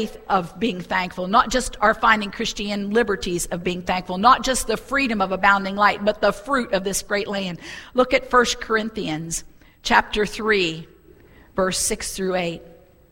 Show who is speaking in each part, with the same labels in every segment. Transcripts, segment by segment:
Speaker 1: of being thankful, not just our finding Christian liberties of being thankful, not just the freedom of abounding light, but the fruit of this great land. Look at 1 Corinthians chapter 3, verse 6 through 8.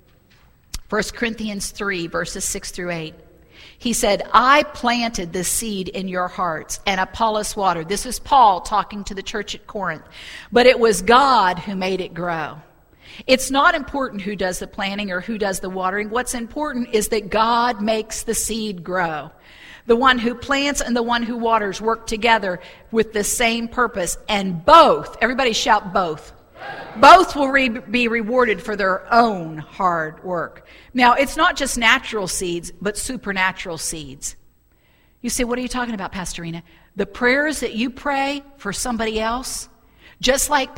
Speaker 1: 1 Corinthians 3, verses 6 through 8. He said, I planted the seed in your hearts, and Apollos watered. This is Paul talking to the church at Corinth. But it was God who made it grow. It's not important who does the planting or who does the watering. What's important is that God makes the seed grow. The one who plants and the one who waters work together with the same purpose. And both, everybody shout both. Both will be rewarded for their own hard work. Now, it's not just natural seeds, but supernatural seeds. You say, what are you talking about, Pastorina? The prayers that you pray for somebody else, just like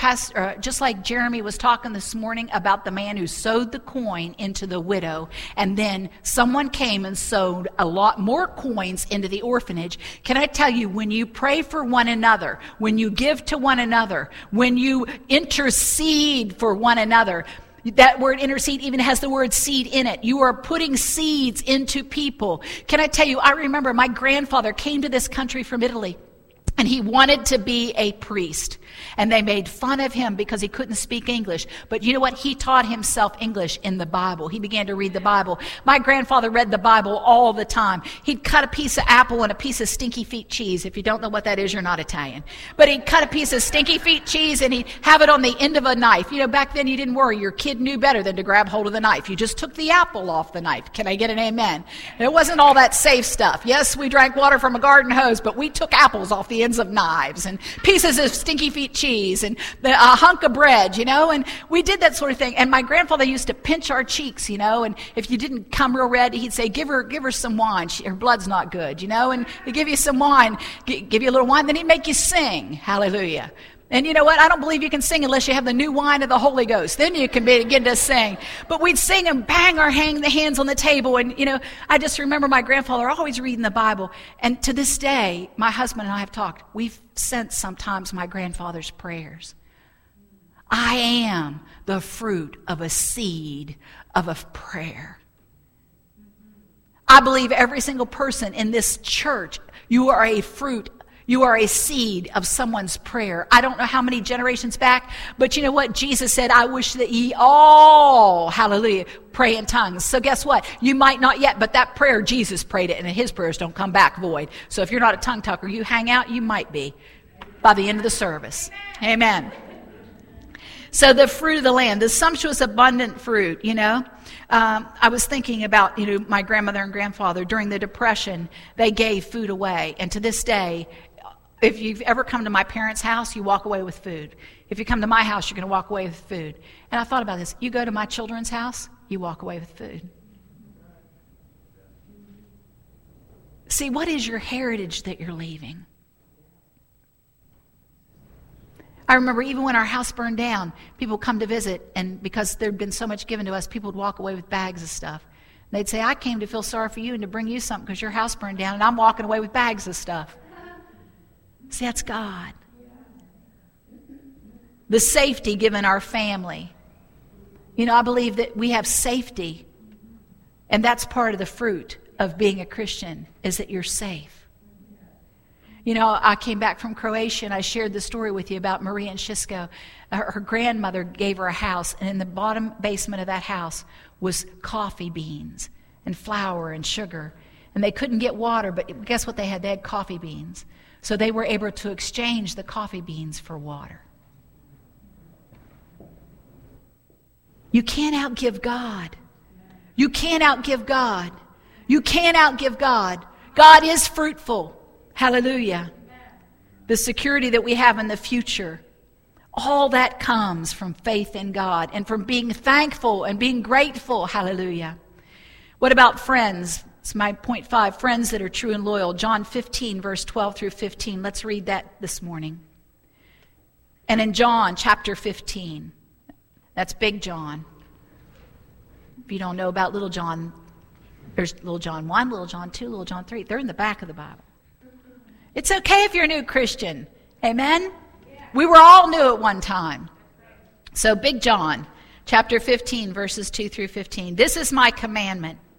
Speaker 1: Jeremy was talking this morning about the man who sowed the coin into the widow, and then someone came and sowed a lot more coins into the orphanage. Can I tell you, when you pray for one another, when you give to one another, when you intercede for one another, that word intercede even has the word seed in it. You are putting seeds into people. Can I tell you, I remember my grandfather came to this country from Italy. And he wanted to be a priest. And they made fun of him because he couldn't speak English. But you know what? He taught himself English in the Bible. He began to read the Bible. My grandfather read the Bible all the time. He'd cut a piece of apple and a piece of stinky feet cheese. If you don't know what that is, you're not Italian. But he'd cut a piece of stinky feet cheese and he'd have it on the end of a knife. You know, back then you didn't worry. Your kid knew better than to grab hold of the knife. You just took the apple off the knife. Can I get an amen? And it wasn't all that safe stuff. Yes, we drank water from a garden hose, but we took apples off the ends of knives and pieces of stinky feet cheese and a hunk of bread, you know, and we did that sort of thing. And my grandfather used to pinch our cheeks, you know, and if you didn't come real red, he'd say, give her some wine. Her blood's not good, you know, and he'd give you some wine, give you a little wine, then he'd make you sing. Hallelujah. And you know what? I don't believe you can sing unless you have the new wine of the Holy Ghost. Then you can begin to sing. But we'd sing and bang our hands on the table. And, you know, I just remember my grandfather always reading the Bible. And to this day, my husband and I have talked. We've sensed sometimes my grandfather's prayers. I am the fruit of a seed of a prayer. I believe every single person in this church, you are a fruit. You are a seed of someone's prayer. I don't know how many generations back, but you know what? Jesus said, I wish that ye all, hallelujah, pray in tongues. So guess what? You might not yet, but that prayer, Jesus prayed it, and his prayers don't come back void. So if you're not a tongue talker, you hang out, you might be by the end of the service. Amen. So the fruit of the land, the sumptuous, abundant fruit, you know. I was thinking about, you know, my grandmother and grandfather. During the Depression, they gave food away. And to this day, if you've ever come to my parents' house, you walk away with food. If you come to my house, you're going to walk away with food. And I thought about this. You go to my children's house, you walk away with food. See, what is your heritage that you're leaving? I remember even when our house burned down, people would come to visit, and because there'd been so much given to us, people would walk away with bags of stuff. And they'd say, I came to feel sorry for you and to bring you something because your house burned down, and I'm walking away with bags of stuff. See, that's God. The safety given our family. You know, I believe that we have safety, and that's part of the fruit of being a Christian, is that you're safe. You know, I came back from Croatia, and I shared the story with you about Maria and Shisko. Her grandmother gave her a house, and in the bottom basement of that house was coffee beans and flour and sugar. And they couldn't get water, but guess what they had? They had coffee beans. So they were able to exchange the coffee beans for water. You can't outgive God. You can't outgive God. You can't outgive God. God is fruitful. Hallelujah. The security that we have in the future, all that comes from faith in God and from being thankful and being grateful. Hallelujah. What about friends? It's my point 5, friends that are true and loyal. John 15, verse 12 through 15. Let's read that this morning. And in John chapter 15, that's Big John. If you don't know about Little John, there's Little John 1, Little John 2, Little John 3. They're in the back of the Bible. It's okay if you're a new Christian. Amen? We were all new at one time. So Big John, chapter 15, verses 2 through 15. This is my commandment,